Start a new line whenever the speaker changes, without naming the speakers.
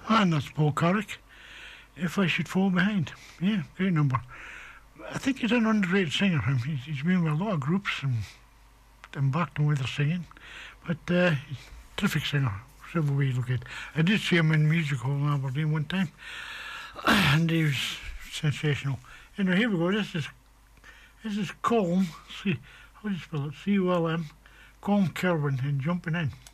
And that's Paul Carrick. If I Should Fall Behind. Yeah, great number. I think he's an underrated singer. He's been with a lot of groups and backed them with their singing. But he's a terrific singer. Whichever way you look at it. I did see him in Music Hall in Aberdeen one time. And he was sensational. Anyway, here we go. This is Colm. See, how do you spell it? C-O-L-M. Colm Kelvin and Jumping In.